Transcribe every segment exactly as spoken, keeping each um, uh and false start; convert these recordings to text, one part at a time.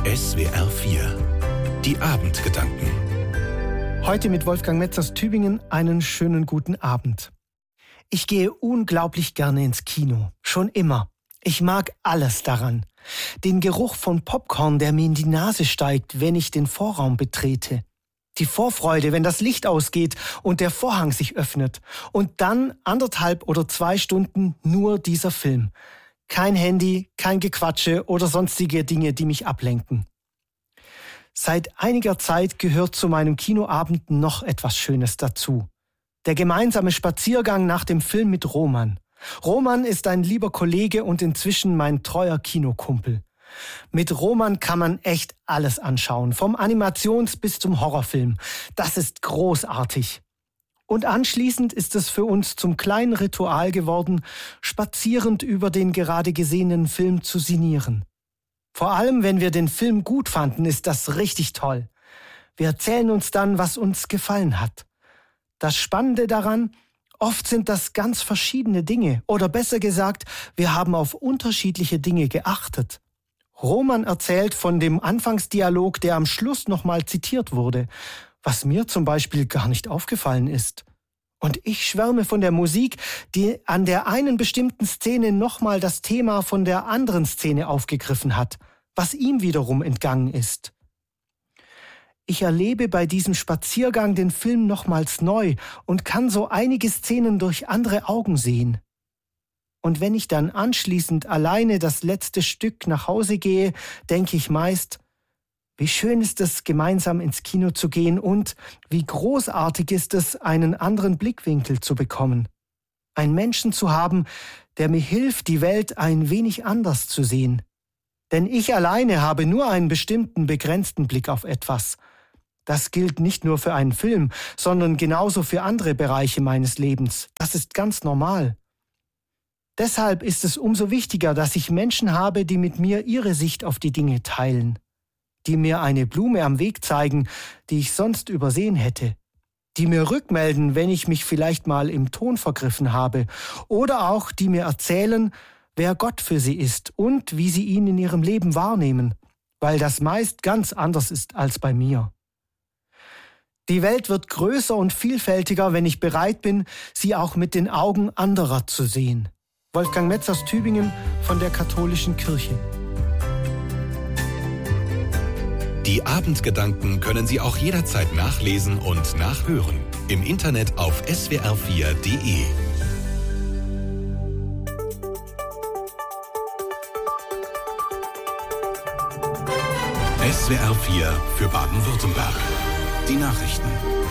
S W R vier. Die Abendgedanken. Heute mit Wolfgang Metz aus Tübingen einen schönen guten Abend. Ich gehe unglaublich gerne ins Kino. Schon immer. Ich mag alles daran. Den Geruch von Popcorn, der mir in die Nase steigt, wenn ich den Vorraum betrete. Die Vorfreude, wenn das Licht ausgeht und der Vorhang sich öffnet. Und dann anderthalb oder zwei Stunden nur dieser Film. Kein Handy, kein Gequatsche oder sonstige Dinge, die mich ablenken. Seit einiger Zeit gehört zu meinem Kinoabend noch etwas Schönes dazu. Der gemeinsame Spaziergang nach dem Film mit Roman. Roman ist ein lieber Kollege und inzwischen mein treuer Kinokumpel. Mit Roman kann man echt alles anschauen, vom Animations- bis zum Horrorfilm. Das ist großartig. Und anschließend ist es für uns zum kleinen Ritual geworden, spazierend über den gerade gesehenen Film zu sinnieren. Vor allem, wenn wir den Film gut fanden, ist das richtig toll. Wir erzählen uns dann, was uns gefallen hat. Das Spannende daran: oft sind das ganz verschiedene Dinge. Oder besser gesagt, wir haben auf unterschiedliche Dinge geachtet. Roman erzählt von dem Anfangsdialog, der am Schluss nochmal zitiert wurde, was mir zum Beispiel gar nicht aufgefallen ist. Und ich schwärme von der Musik, die an der einen bestimmten Szene nochmal das Thema von der anderen Szene aufgegriffen hat, was ihm wiederum entgangen ist. Ich erlebe bei diesem Spaziergang den Film nochmals neu und kann so einige Szenen durch andere Augen sehen. Und wenn ich dann anschließend alleine das letzte Stück nach Hause gehe, denke ich meist, wie schön ist es, gemeinsam ins Kino zu gehen und wie großartig ist es, einen anderen Blickwinkel zu bekommen. Einen Menschen zu haben, der mir hilft, die Welt ein wenig anders zu sehen. Denn ich alleine habe nur einen bestimmten, begrenzten Blick auf etwas. Das gilt nicht nur für einen Film, sondern genauso für andere Bereiche meines Lebens. Das ist ganz normal. Deshalb ist es umso wichtiger, dass ich Menschen habe, die mit mir ihre Sicht auf die Dinge teilen, die mir eine Blume am Weg zeigen, die ich sonst übersehen hätte, die mir rückmelden, wenn ich mich vielleicht mal im Ton vergriffen habe, oder auch die mir erzählen, wer Gott für sie ist und wie sie ihn in ihrem Leben wahrnehmen, weil das meist ganz anders ist als bei mir. Die Welt wird größer und vielfältiger, wenn ich bereit bin, sie auch mit den Augen anderer zu sehen. Wolfgang Metz aus Tübingen von der Katholischen Kirche. Die Abendgedanken können Sie auch jederzeit nachlesen und nachhören. Im Internet auf S W R vier Punkt de. S W R vier für Baden-Württemberg. Die Nachrichten.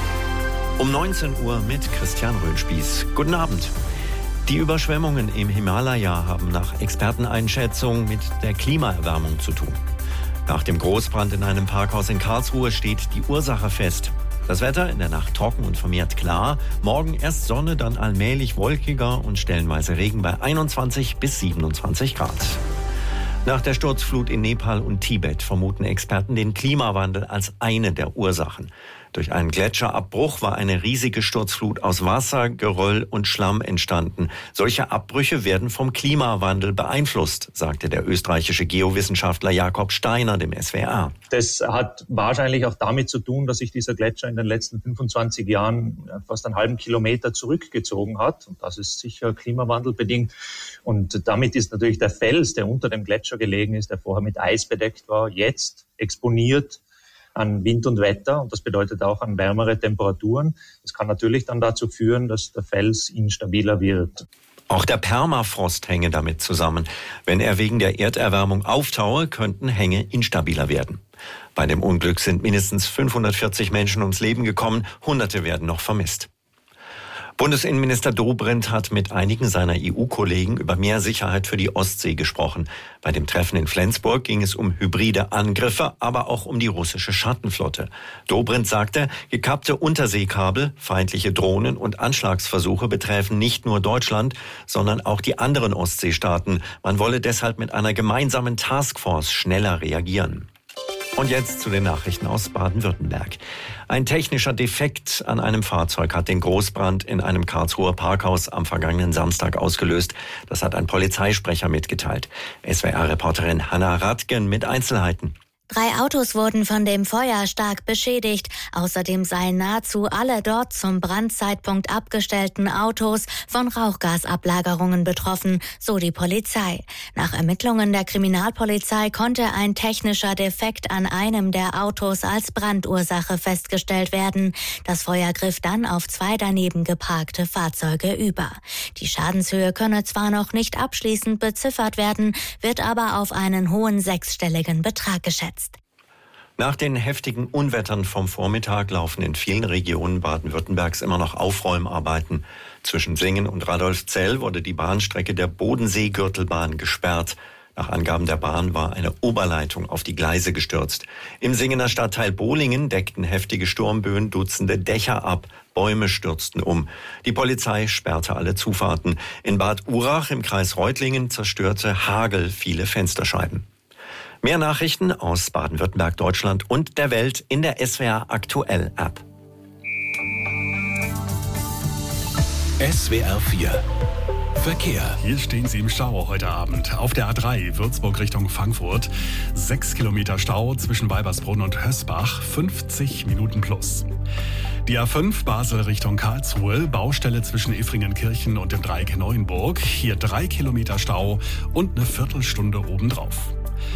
Um neunzehn Uhr mit Christian Röhnspieß. Guten Abend. Die Überschwemmungen im Himalaya haben nach Experteneinschätzung mit der Klimaerwärmung zu tun. Nach dem Großbrand in einem Parkhaus in Karlsruhe steht die Ursache fest. Das Wetter in der Nacht trocken und vermehrt klar. Morgen erst Sonne, dann allmählich wolkiger und stellenweise Regen bei einundzwanzig bis siebenundzwanzig Grad. Nach der Sturzflut in Nepal und Tibet vermuten Experten den Klimawandel als eine der Ursachen. Durch einen Gletscherabbruch war eine riesige Sturzflut aus Wasser, Geröll und Schlamm entstanden. Solche Abbrüche werden vom Klimawandel beeinflusst, sagte der österreichische Geowissenschaftler Jakob Steiner dem S W R. Das hat wahrscheinlich auch damit zu tun, dass sich dieser Gletscher in den letzten fünfundzwanzig Jahren fast einen halben Kilometer zurückgezogen hat. Und das ist sicher klimawandelbedingt. Und damit ist natürlich der Fels, der unter dem Gletscher gelegen ist, der vorher mit Eis bedeckt war, jetzt exponiert an Wind und Wetter, und das bedeutet auch an wärmere Temperaturen. Das kann natürlich dann dazu führen, dass der Fels instabiler wird. Auch der Permafrost hänge damit zusammen. Wenn er wegen der Erderwärmung auftaue, könnten Hänge instabiler werden. Bei dem Unglück sind mindestens fünfhundertvierzig Menschen ums Leben gekommen, Hunderte werden noch vermisst. Bundesinnenminister Dobrindt hat mit einigen seiner E U-Kollegen über mehr Sicherheit für die Ostsee gesprochen. Bei dem Treffen in Flensburg ging es um hybride Angriffe, aber auch um die russische Schattenflotte. Dobrindt sagte, gekappte Unterseekabel, feindliche Drohnen und Anschlagsversuche betreffen nicht nur Deutschland, sondern auch die anderen Ostseestaaten. Man wolle deshalb mit einer gemeinsamen Taskforce schneller reagieren. Und jetzt zu den Nachrichten aus Baden-Württemberg. Ein technischer Defekt an einem Fahrzeug hat den Großbrand in einem Karlsruher Parkhaus am vergangenen Samstag ausgelöst. Das hat ein Polizeisprecher mitgeteilt. S W R-Reporterin Hanna Radgen mit Einzelheiten. Drei Autos wurden von dem Feuer stark beschädigt. Außerdem seien nahezu alle dort zum Brandzeitpunkt abgestellten Autos von Rauchgasablagerungen betroffen, so die Polizei. Nach Ermittlungen der Kriminalpolizei konnte ein technischer Defekt an einem der Autos als Brandursache festgestellt werden. Das Feuer griff dann auf zwei daneben geparkte Fahrzeuge über. Die Schadenshöhe könne zwar noch nicht abschließend beziffert werden, wird aber auf einen hohen sechsstelligen Betrag geschätzt. Nach den heftigen Unwettern vom Vormittag laufen in vielen Regionen Baden-Württembergs immer noch Aufräumarbeiten. Zwischen Singen und Radolfzell wurde die Bahnstrecke der Bodensee-Gürtelbahn gesperrt. Nach Angaben der Bahn war eine Oberleitung auf die Gleise gestürzt. Im Singener Stadtteil Bohlingen deckten heftige Sturmböen Dutzende Dächer ab. Bäume stürzten um. Die Polizei sperrte alle Zufahrten. In Bad Urach im Kreis Reutlingen zerstörte Hagel viele Fensterscheiben. Mehr Nachrichten aus Baden-Württemberg, Deutschland und der Welt in der S W R Aktuell App. S W R vier Verkehr. Hier stehen Sie im Stau heute Abend. Auf der A drei Würzburg Richtung Frankfurt. Sechs Kilometer Stau zwischen Weibersbrunn und Hösbach. fünfzig Minuten plus. Die A fünf Basel Richtung Karlsruhe. Baustelle zwischen Effringenkirchen und dem Dreieck Neuenburg. Hier drei Kilometer Stau und eine Viertelstunde obendrauf.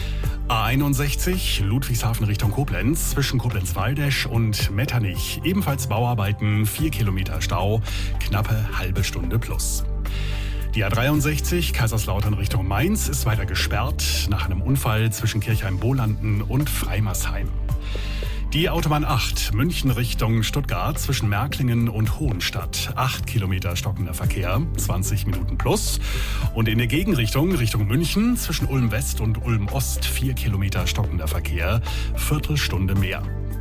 A einundsechzig Ludwigshafen Richtung Koblenz, zwischen Koblenz-Waldesch und Metternich. Ebenfalls Bauarbeiten, vier Kilometer Stau, knappe halbe Stunde plus. Die A dreiundsechzig Kaiserslautern Richtung Mainz ist weiter gesperrt nach einem Unfall zwischen Kirchheim-Bolanden und Freimersheim. Die Autobahn acht München Richtung Stuttgart zwischen Märklingen und Hohenstadt. acht Kilometer stockender Verkehr, zwanzig Minuten plus. Und in der Gegenrichtung, Richtung München, zwischen Ulm West und Ulm Ost, vier Kilometer stockender Verkehr, Viertelstunde mehr.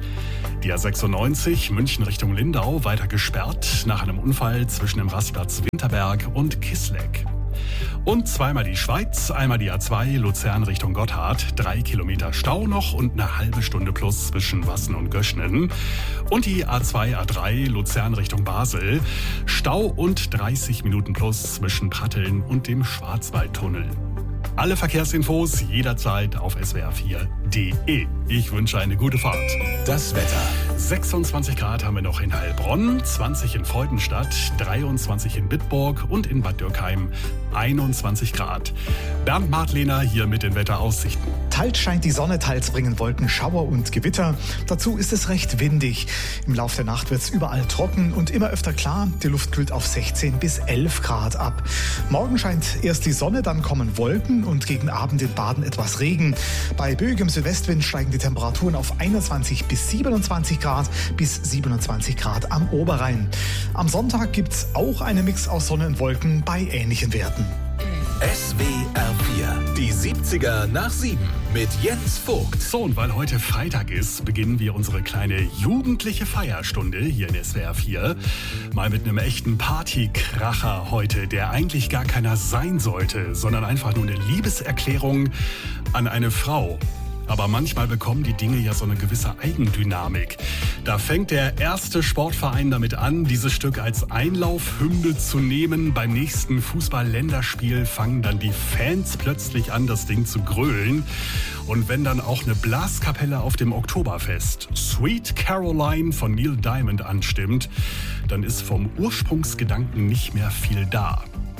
Die A sechsundneunzig München Richtung Lindau weiter gesperrt nach einem Unfall zwischen dem Rastplatz Winterberg und Kisleck. Und zweimal die Schweiz, einmal die A zwei Luzern Richtung Gotthard, drei Kilometer Stau noch und eine halbe Stunde plus zwischen Wassen und Göschnen. Und die A zwei A drei Luzern Richtung Basel, Stau und dreißig Minuten plus zwischen Pratteln und dem Schwarzwaldtunnel. Alle Verkehrsinfos jederzeit auf S W R vier Punkt de. Ich wünsche eine gute Fahrt. Das Wetter. sechsundzwanzig Grad haben wir noch in Heilbronn, zwanzig in Freudenstadt, dreiundzwanzig in Bitburg und in Bad Dürkheim einundzwanzig Grad. Bernd Martlehner hier mit den Wetteraussichten. Teils scheint die Sonne, teils bringen Wolken Schauer und Gewitter. Dazu ist es recht windig. Im Laufe der Nacht wird es überall trocken und immer öfter klar. Die Luft kühlt auf sechzehn bis elf Grad ab. Morgen scheint erst die Sonne, dann kommen Wolken und gegen Abend in Baden etwas Regen. Bei böigem Südwestwind steigen die Temperaturen auf einundzwanzig bis siebenundzwanzig Grad bis siebenundzwanzig Grad am Oberrhein. Am Sonntag gibt es auch einen Mix aus Sonne und Wolken bei ähnlichen Werten. S W R vier, die siebziger nach sieben mit Jens Vogt. So, und weil heute Freitag ist, beginnen wir unsere kleine jugendliche Feierstunde hier in S W R vier. Mal mit einem echten Partykracher heute, der eigentlich gar keiner sein sollte, sondern einfach nur eine Liebeserklärung an eine Frau. Aber manchmal bekommen die Dinge ja so eine gewisse Eigendynamik. Da fängt der erste Sportverein damit an, dieses Stück als Einlaufhymne zu nehmen. Beim nächsten Fußball-Länderspiel fangen dann die Fans plötzlich an, das Ding zu grölen. Und wenn dann auch eine Blaskapelle auf dem Oktoberfest Sweet Caroline von Neil Diamond anstimmt, dann ist vom Ursprungsgedanken nicht mehr viel da.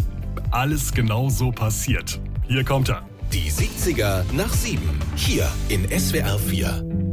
Alles genau so passiert. Hier kommt er. Die siebziger nach sieben, hier in S W R vier.